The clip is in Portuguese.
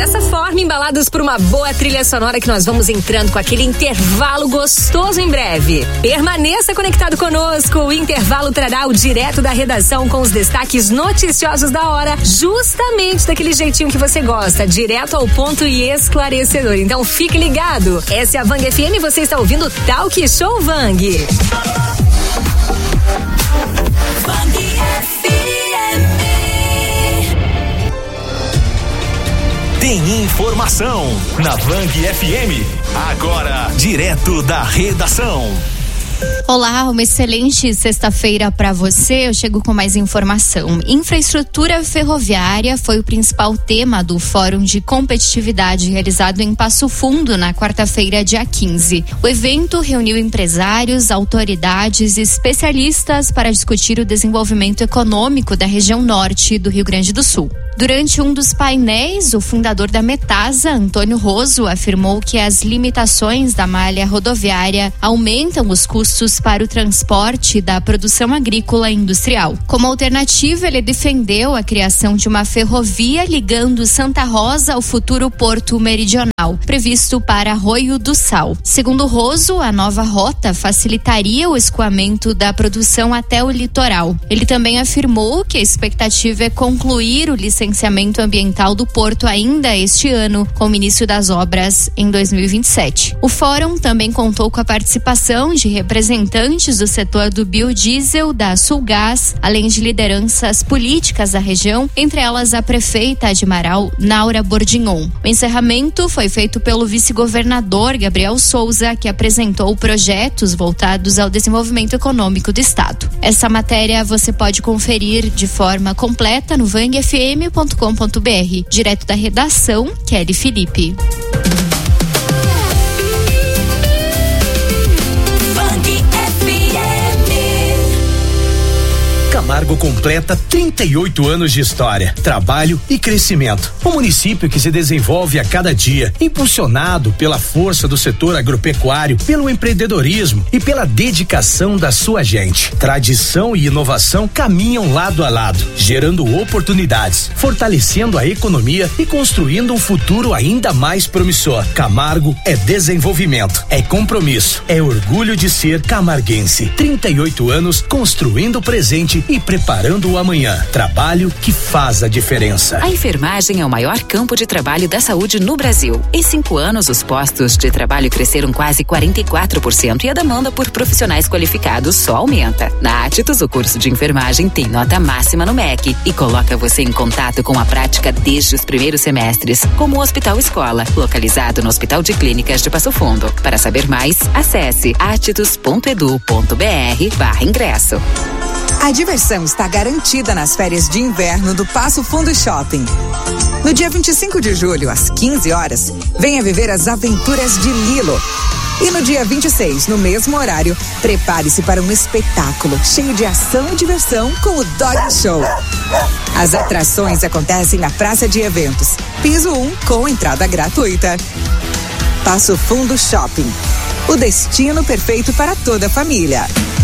dessa forma, embalados por uma boa trilha sonora, que nós vamos entrando com aquele intervalo gostoso em breve. Permaneça conectado conosco. O intervalo trará o direto da redação com os destaques noticiosos da hora, justamente daquele jeitinho que você gosta, direto ao ponto e esclarecedor. Então fique ligado. Essa é a Vang FM, você está ouvindo Talk Show Vang. Tem informação na Vang FM. Agora, direto da redação. Olá, uma excelente sexta-feira para você. Eu chego com mais informação. Infraestrutura ferroviária foi o principal tema do Fórum de Competitividade realizado em Passo Fundo na quarta-feira, dia 15. O evento reuniu empresários, autoridades e especialistas para discutir o desenvolvimento econômico da região norte do Rio Grande do Sul. Durante um dos painéis, o fundador da Metasa, Antônio Roso, afirmou que as limitações da malha rodoviária aumentam os custos para o transporte da produção agrícola e industrial. Como alternativa, ele defendeu a criação de uma ferrovia ligando Santa Rosa ao futuro Porto Meridional, previsto para Arroio do Sal. Segundo Roso, a nova rota facilitaria o escoamento da produção até o litoral. Ele também afirmou que a expectativa é concluir o licenciamento ambiental do porto ainda este ano, com o início das obras em 2027. O fórum também contou com a participação de representantes do setor do biodiesel, da Sulgás, além de lideranças políticas da região, entre elas a prefeita de Marau, Naura Bordignon. O encerramento foi feito pelo vice-governador Gabriel Souza, que apresentou projetos voltados ao desenvolvimento econômico do estado. Essa matéria você pode conferir de forma completa no vangfm.com.br. Direto da redação, Kelly Felipe. Camargo completa 38 anos de história, trabalho e crescimento. Um município que se desenvolve a cada dia, impulsionado pela força do setor agropecuário, pelo empreendedorismo e pela dedicação da sua gente. Tradição e inovação caminham lado a lado, gerando oportunidades, fortalecendo a economia e construindo um futuro ainda mais promissor. Camargo é desenvolvimento, é compromisso, é orgulho de ser camarguense. 38 anos construindo o presente e preparando o amanhã. Trabalho que faz a diferença. A enfermagem é o maior campo de trabalho da saúde no Brasil. Em 5 anos, os postos de trabalho cresceram quase 44% e a demanda por profissionais qualificados só aumenta. Na Attitus, o curso de enfermagem tem nota máxima no MEC e coloca você em contato com a prática desde os primeiros semestres, como o Hospital Escola, localizado no Hospital de Clínicas de Passo Fundo. Para saber mais, acesse attitus.edu.br/ingresso. A diversão está garantida nas férias de inverno do Passo Fundo Shopping. No dia 25 de julho, às 15 horas, venha viver as aventuras de Lilo. E no dia 26, no mesmo horário, prepare-se para um espetáculo cheio de ação e diversão com o Dog Show. As atrações acontecem na Praça de Eventos, piso 1, com entrada gratuita. Passo Fundo Shopping. O destino perfeito para toda a família.